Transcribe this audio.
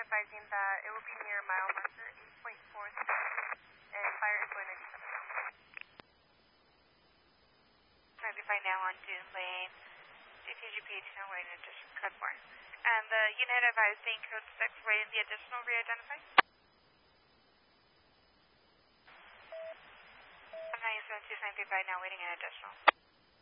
advising that it will be near mile marker 8.4 and fire is going to be 95 now on Dune Lane, CTGP 10 waiting addition code 4. And the unit advising code 6 waiting the additional re-identify. 97295 now waiting an additional.